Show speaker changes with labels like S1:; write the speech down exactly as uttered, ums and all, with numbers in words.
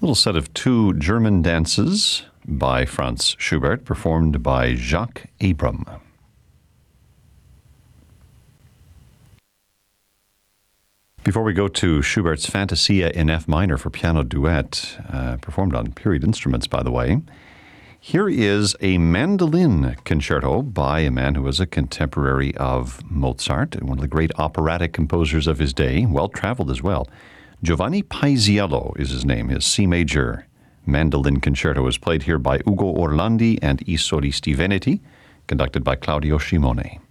S1: little set of two German dances by Franz Schubert, performed by Jacques Abram. Before we go to Schubert's Fantasia in F minor for piano duet, uh, performed on period instruments, by the way, here is a mandolin concerto by a man who was a contemporary of Mozart, one of the great operatic composers of his day, well-traveled as well. Giovanni Paisiello is his name. His C major mandolin concerto is played here by Ugo Orlandi and I Solisti Veneti, conducted by Claudio Scimone.